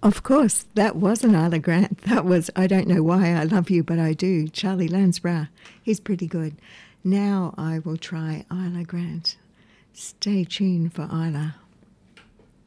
Of course, that wasn't Isla Grant. That was I Don't Know Why I Love You, But I Do, Charlie Lansborough. He's pretty good. Now I will try Isla Grant. Stay tuned for Isla.